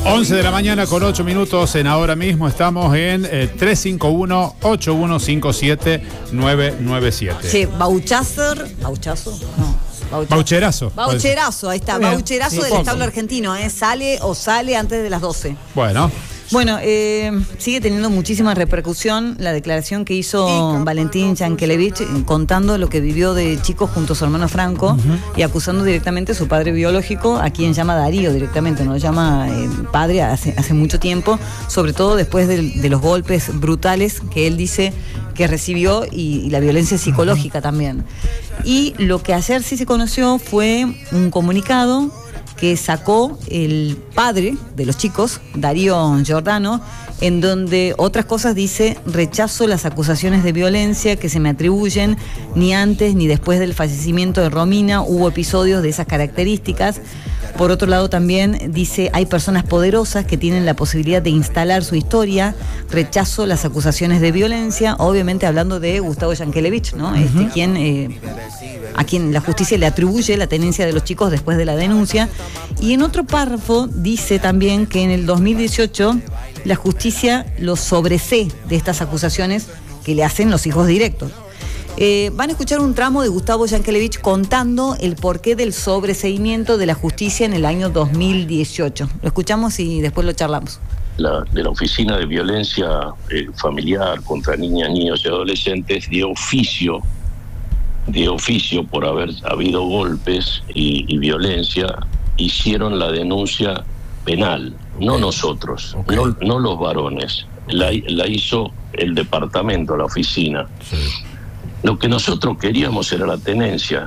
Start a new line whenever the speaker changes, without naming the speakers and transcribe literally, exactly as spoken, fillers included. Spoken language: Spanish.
once de la mañana con ocho minutos en ahora mismo. Estamos en eh, tres cinco uno, ocho uno cinco siete, nueve nueve siete.
Sí, Bauchazo, Bauchazo, no. Bauchazo.
Baucherazo.
Baucherazo, ahí está.
Bien.
Baucherazo
Sí,
del
poco.
establo argentino, ¿eh? Sale o sale antes de las doce.
Bueno.
Bueno, eh, sigue teniendo muchísima repercusión la declaración que hizo Valentín Yankelevich contando lo que vivió de chico junto a su hermano Franco, uh-huh, y acusando directamente a su padre biológico, a quien llama Darío directamente, no lo llama eh, padre hace, hace mucho tiempo, sobre todo después de, de los golpes brutales que él dice que recibió y, y la violencia psicológica, uh-huh, también. Y lo que ayer sí se conoció fue un comunicado que sacó el padre de los chicos, Darío Giordano, en donde otras cosas dice: rechazo las acusaciones de violencia que se me atribuyen, ni antes ni después del fallecimiento de Romina hubo episodios de esas características. Por otro lado también dice: hay personas poderosas que tienen la posibilidad de instalar su historia, rechazo las acusaciones de violencia, obviamente hablando de Gustavo Yankelevich, ¿no? Uh-huh. Este, quien, eh, a quien la justicia le atribuye la tenencia de los chicos después de la denuncia. Y en otro párrafo dice también que en el dos mil dieciocho la justicia los sobresee de estas acusaciones que le hacen los hijos directos. Eh, van a escuchar un tramo de Gustavo Yankelevich contando el porqué del sobreseimiento de la justicia en el año dos mil dieciocho. Lo escuchamos y después lo charlamos.
La, de la Oficina de Violencia eh, Familiar contra Niñas, Niños y Adolescentes, de oficio, de oficio por haber habido golpes y, y violencia, hicieron la denuncia penal, no okay. nosotros, okay. no, no los varones, la, la hizo el departamento, la oficina. Sí. Lo que nosotros queríamos era la tenencia.